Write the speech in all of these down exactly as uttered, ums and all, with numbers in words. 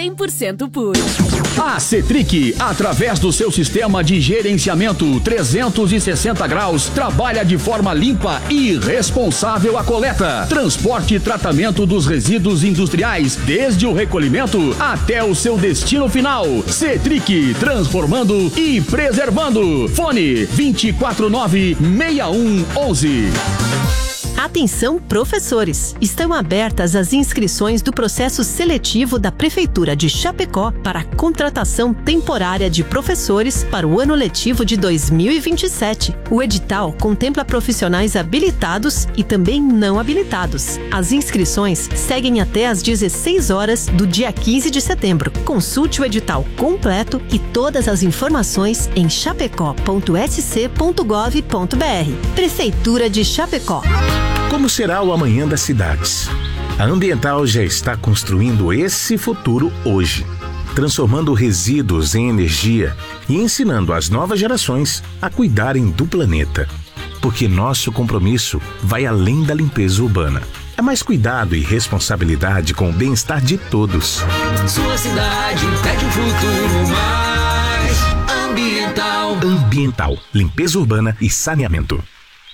cem por cento puro. A Cetric, através do seu sistema de gerenciamento trezentos e sessenta graus, trabalha de forma limpa e responsável a coleta, transporte e tratamento dos resíduos industriais, desde o recolhimento até o seu destino final. Cetric, transformando e preservando. Fone vinte e quatro nove, seis um onze. Atenção, professores! Estão abertas as inscrições do processo seletivo da Prefeitura de Chapecó para a contratação temporária de professores para o ano letivo de dois mil e vinte e sete. O edital contempla profissionais habilitados e também não habilitados. As inscrições seguem até às dezesseis horas do dia quinze de setembro. Consulte o edital completo e todas as informações em chapecó ponto s c ponto gov ponto b r. Prefeitura de Chapecó. Como será o amanhã das cidades? A Ambiental já está construindo esse futuro hoje, transformando resíduos em energia e ensinando as novas gerações a cuidarem do planeta. Porque nosso compromisso vai além da limpeza urbana. É mais cuidado e responsabilidade com o bem-estar de todos. Sua cidade pede um futuro mais ambiental. Ambiental, limpeza urbana e saneamento.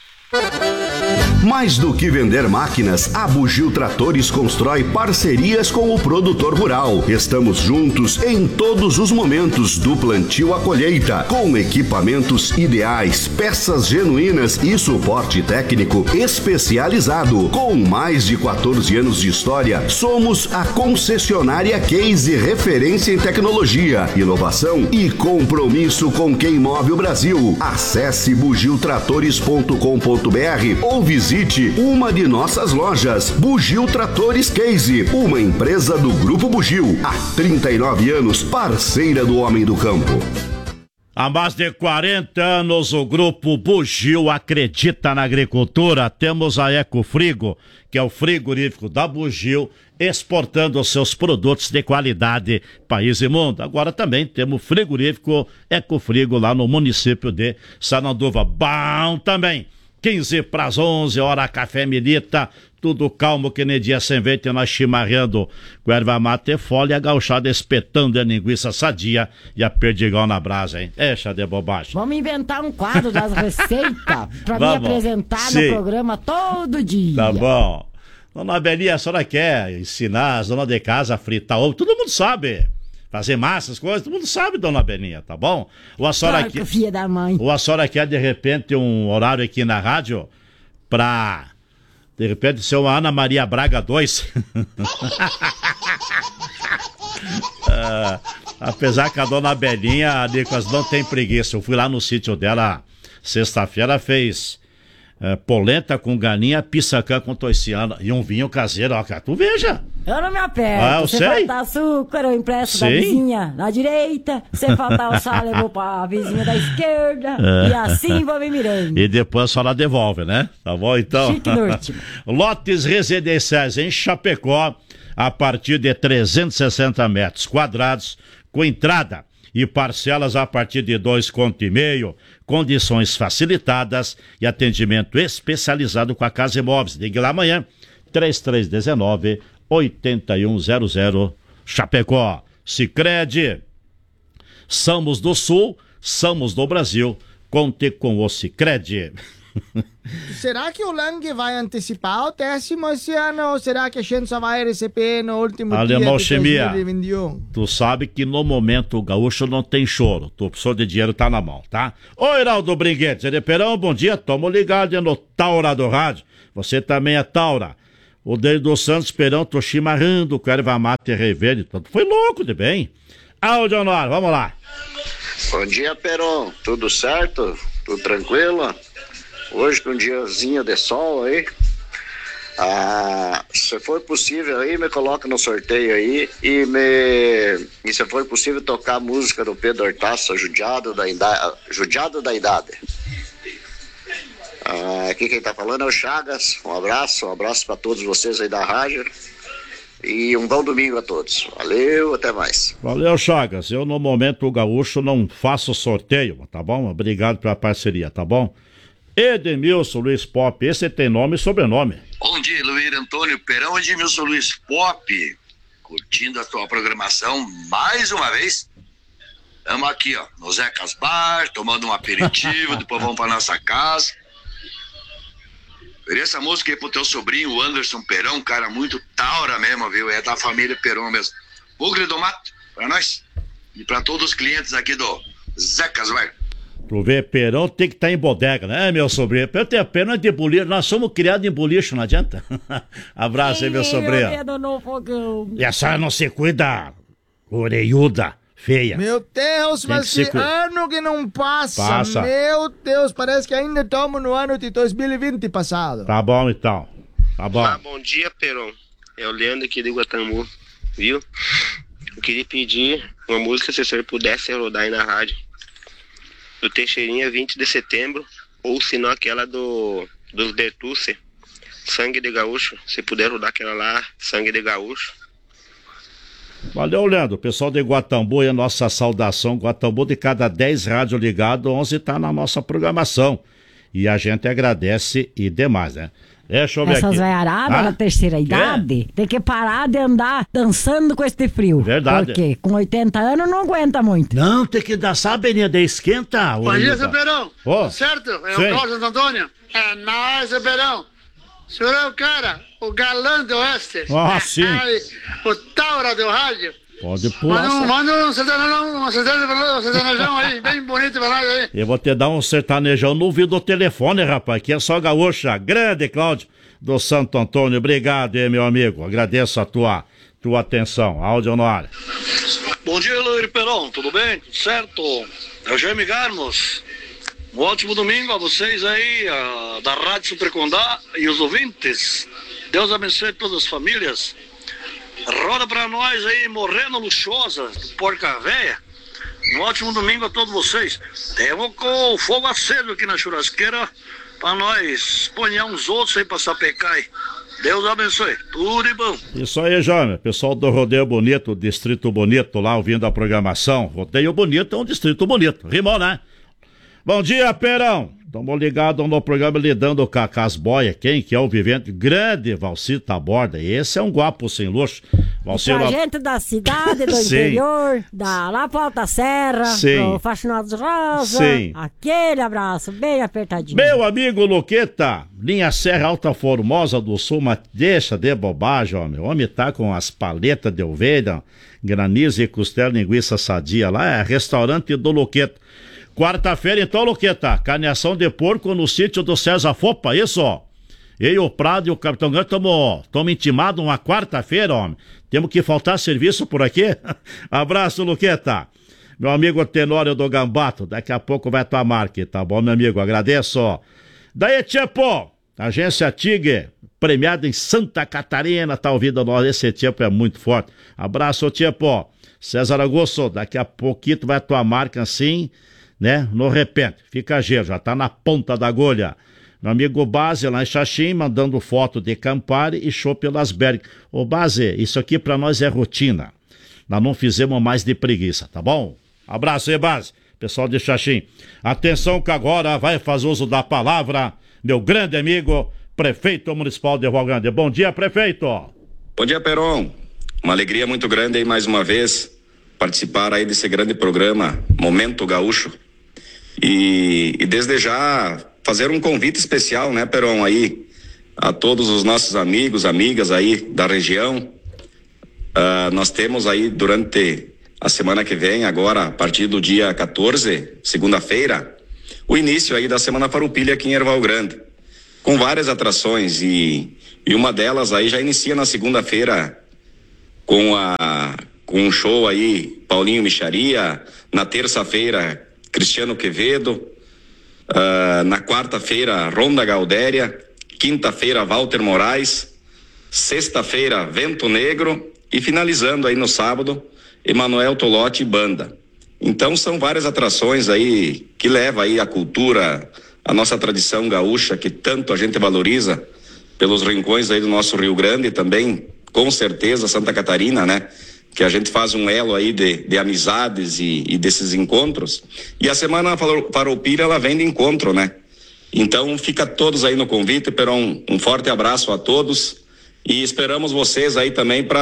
Mais do que vender máquinas, a Bugio Tratores constrói parcerias com o produtor rural. Estamos juntos em todos os momentos, do plantio à colheita, com equipamentos ideais, peças genuínas e suporte técnico especializado. Com mais de quatorze anos de história, somos a concessionária Case, referência em tecnologia, inovação e compromisso com quem move o Brasil. Acesse bugio tratores ponto com ponto b r ou visite uma de nossas lojas. Bugio Tratores Case, uma empresa do Grupo Bugio. Há trinta e nove anos, parceira do homem do campo. Há mais de quarenta anos, o Grupo Bugio acredita na agricultura. Temos a Ecofrigo, que é o frigorífico da Bugio, exportando os seus produtos de qualidade país e mundo. Agora também temos o frigorífico Ecofrigo lá no município de Sananduva. Bom também. quinze para as onze, hora café milita, tudo calmo que nem dia sem vento, nós chimarrando com erva mate e folha, gauchada espetando a linguiça sadia e a perdigão na brasa, hein? Deixa de bobagem. Vamos inventar um quadro das receitas pra Vamos. me apresentar Sim. no programa todo dia. Tá bom. Dona Belinha, a senhora quer ensinar as donas de casa a fritar ovo? Todo mundo sabe. Fazer massa, essas coisas, todo mundo sabe, dona Belinha, tá bom? Ou a senhora Claro, quer, filha da mãe. ou a senhora quer, de repente, um horário aqui na rádio pra, de repente, ser uma Ana Maria Braga dois. uh, apesar que a dona Belinha, a Nicolas, não tem preguiça. Eu fui lá no sítio dela, sexta-feira, fez uh, polenta com galinha, pisacã com toiciana e um vinho caseiro, ó, cara, tu veja. Eu não me aperto. Ah, eu se sei. faltar açúcar, eu empresto da Sim. vizinha na direita. Se faltar o sal, eu vou pra vizinha da esquerda. É. E assim vou me mirando. E depois só ela devolve, né? Tá bom, então? Chique no último. Lotes residenciais em Chapecó, a partir de trezentos e sessenta metros quadrados, com entrada e parcelas a partir de dois conto e meio, condições facilitadas e atendimento especializado com a Casa Imóveis. Ligue lá amanhã, três três um nove, oito um zero zero, Chapecó. Sicredi, somos do Sul, somos do Brasil, conte com o Sicredi. Será que o Lang vai antecipar o décimo esse ano ou será que a gente só vai receber no último Alemão dia de Chimia, dois mil e vinte e um? tu sabe que no momento o gaúcho não tem choro, tu precisou de dinheiro, tá na mão, tá? Ô Heraldo Briguete, Zé de Perão, bom dia, tamo ligado no Taura do Rádio, você também é Taura. O Deio dos Santos, Perão, tô chimarrando com erva mate e reverde, foi louco de bem. Áudio Honor, vamos lá. Bom dia, Perão, tudo certo? Tudo tranquilo? Hoje com um diazinho de sol aí, ah, se for possível aí, me coloca no sorteio aí e me, e se for possível tocar a música do Pedro Hortaça, Judiado da Idade, Judiado da Idade. Ah, aqui quem tá falando é o Chagas, um abraço, um abraço para todos vocês aí da rádio e um bom domingo a todos. Valeu, até mais. Valeu, Chagas, eu no momento o gaúcho não faço sorteio, tá bom? Obrigado pela parceria, tá bom? Edmilson Luiz Pop, esse tem nome e sobrenome. Bom dia, Luiz Antônio Perão, Edmilson Luiz Pop. curtindo a tua programação mais uma vez. Estamos aqui, ó, no Zecas Bar, tomando um aperitivo, depois vamos para nossa casa. Queria essa música aí pro teu sobrinho, o Anderson Perão, um cara muito taura mesmo, viu? É da família Perão mesmo. Bugre do Mato, pra nós e pra todos os clientes aqui do Zecas Bar. Tu vê, Perão tem que estar tá em bodega, né, meu sobrinho? Eu tenho pena de boliche, nós somos criados em boliche, não adianta. Abraço aí, meu sobrinho. No fogão. E a senhora não se cuida, orelhuda, feia. Meu Deus, tem mas que ano que não passa. Passa. Meu Deus, parece que ainda estamos no ano de dois mil e vinte passado. Tá bom, então. Tá bom. Ah, bom dia, Perão. É o Leandro aqui de Guatambu, viu? Eu queria pedir uma música, se o senhor pudesse rodar aí na rádio. Do Teixeirinha, vinte de setembro, ou se não aquela do dos Bertucci, Sangue de Gaúcho. Se puder rodar aquela lá, Sangue de Gaúcho. Valeu, Leandro. Pessoal de Guatambu, é a nossa saudação. Guatambu, de cada dez rádios ligados, onze tá na nossa programação. E a gente agradece e demais, né? Deixa eu ver Essas aqui. veiaradas Ah? da terceira idade é. tem que parar de andar dançando com este frio. Verdade. Porque com oitenta anos não aguenta muito. Não, tem que dançar, Beninha, de esquenta. Bom dia, seu Perão. Oh. Certo? É Sim. o Cláudio Antônio. É nóis, seu Perão. O senhor é o cara, o galã do oeste. Ah, sim. Ai, o taura do rádio. Pode pular. Manda um, manda um sertanejão, um sertanejão, um sertanejão aí, bem bonito pra nós aí. Eu vou te dar um sertanejão no ouvido do telefone, rapaz, que é só gaúcha. Grande, Cláudio, do Santo Antônio. Obrigado, hein, meu amigo. Agradeço a tua, tua atenção. Áudio no ar. Bom dia, Loiro Perão. Tudo bem? Tudo certo? É o Jaime Garmos. Um ótimo domingo a vocês aí, a, da Rádio Super Condá e os ouvintes. Deus abençoe todas as famílias. Roda pra nós aí, Moreno Luxuosa, Porca Véia. Um ótimo domingo a todos vocês. Temos com o fogo aceso aqui na churrasqueira pra nós ponhar uns outros aí pra sapecar aí. Deus abençoe. Tudo de bom. Isso aí, Jaime. Pessoal do Rodeio Bonito, Distrito Bonito, lá ouvindo a programação. Rodeio Bonito é um distrito bonito. Rimou, né? Bom dia, Perão. Estamos ligados no programa lidando com a Casboia. Quem que é o vivente? Grande Valcir Taborda. Esse é um guapo sem luxo. Valcir... Pra gente da cidade, do Sim. interior, da lá pra Alta Serra, Sim. pro Faxinados Rosa. Sim. Aquele abraço bem apertadinho. Meu amigo Luqueta, linha Serra Alta Formosa do Sul, mas deixa de bobagem, homem. O homem tá com as paletas de ovelha, granizo e costela, linguiça sadia lá. É restaurante do Luqueta. Quarta-feira, então, Luqueta, carneação de porco no sítio do César Fopa, isso, ó. Eu e o Prado e o Capitão Ganho estamos intimados uma quarta-feira, homem. Temos que faltar serviço por aqui? Abraço, Luqueta. Meu amigo Tenório do Gambato, daqui a pouco vai tua marca, tá bom, meu amigo? Agradeço, ó. Daí, Tchepo, agência Tigre, premiada em Santa Catarina, tá ouvindo nós, esse Tchepo é muito forte. Abraço, Tchepo. César Augusto, daqui a pouquinho vai tua marca assim, né? No repente, fica gelo, já tá na ponta da agulha. Meu amigo Base lá em Xaxim, mandando foto de Campari e show pelas Berg. Ô Base, isso aqui pra nós é rotina. Nós não fizemos mais de preguiça, tá bom? Abraço aí, Base, pessoal de Xaxim. Atenção que agora vai fazer uso da palavra meu grande amigo, prefeito municipal de Rio Grande. Bom dia, prefeito. Bom dia, Perón. Uma alegria muito grande aí mais uma vez participar aí desse grande programa Momento Gaúcho. E, e desde já fazer um convite especial, né, Perón, aí a todos os nossos amigos, amigas aí da região. Uh, nós temos aí durante a semana que vem, agora a partir do dia quatorze, segunda-feira, o início aí da Semana Farroupilha aqui em Erval Grande, com várias atrações e, e uma delas aí já inicia na segunda-feira com a com um show aí, Paulinho Micharia, na terça-feira Cristiano Quevedo, uh, na quarta-feira Ronda Galdéria, quinta-feira Walter Moraes, sexta-feira Vento Negro e finalizando aí no sábado Emanuel Tolotti e Banda. Então são várias atrações aí que levam aí a cultura, a nossa tradição gaúcha que tanto a gente valoriza pelos rincões aí do nosso Rio Grande e também, com certeza, Santa Catarina, né? Que a gente faz um elo aí de, de amizades e, e desses encontros. E a Semana Farroupilha, ela vem de encontro, né? Então, fica todos aí no convite, Perón, um forte abraço a todos e esperamos vocês aí também para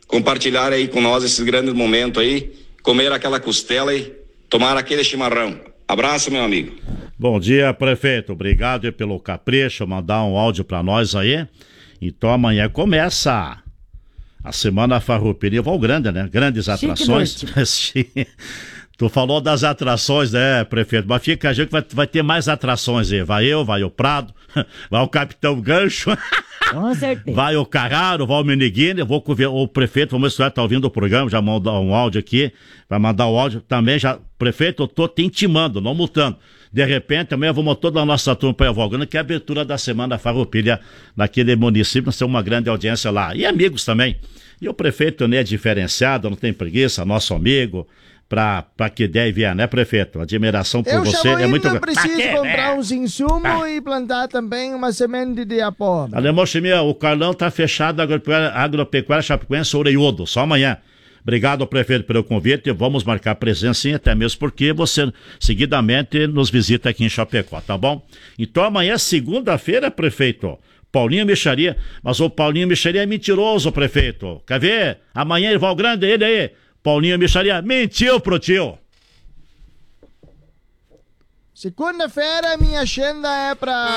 compartilhar aí com nós esses grandes momentos aí, comer aquela costela e tomar aquele chimarrão. Abraço, meu amigo. Bom dia, prefeito. Obrigado aí pelo capricho, mandar um áudio pra nós aí. Então amanhã começa a Semana Farroupilha Val Grande, né? Grandes atrações. Tu falou das atrações, né, prefeito? Mas fica a gente que vai, vai ter mais atrações aí. Vai eu, vai o Prado, vai o Capitão Gancho. Com certeza. Vai o Carraro, vai o Meniguini. Eu vou com o prefeito, vamos ver se está ouvindo o programa, já mandar um áudio aqui. Vai mandar o áudio também. Já, prefeito, eu tô te intimando, não multando. De repente, também eu vou toda a nossa turma para Val Grande, que é a abertura da Semana Farroupilha naquele município, nós temos uma grande audiência lá. E amigos também. E o prefeito, né, é diferenciado, não tem preguiça, nosso amigo. Pra, pra que der e vier, né, prefeito? Admiração por eu você é muito grande. Eu preciso que, comprar né? uns insumos ah. e plantar também uma semente de apó. Alemão Chimia, o Carlão tá fechado, agropecuária, agropecuária Chapecoense, Oreiodo, só amanhã. Obrigado, prefeito, pelo convite. Vamos marcar presença, sim, até mesmo porque você seguidamente nos visita aqui em Chapecó, tá bom? Então amanhã, segunda-feira, prefeito, Paulinho Micharia, mas o Paulinho Micharia é mentiroso, prefeito. Quer ver? Amanhã em Val Grande, ele aí. Paulinho Micharia mentiu pro tio. Segunda-feira minha agenda é pra